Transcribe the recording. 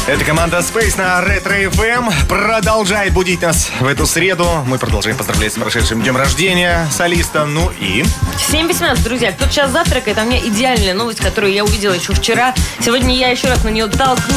Это команда Space на Ретро FM продолжает будить нас в эту среду. Мы продолжаем поздравлять с прошедшим днем рождения солиста. Ну и... 7:18, друзья. Кто сейчас завтракает, а у меня идеальная новость, которую я увидела еще вчера. Сегодня я еще раз на нее толкнула.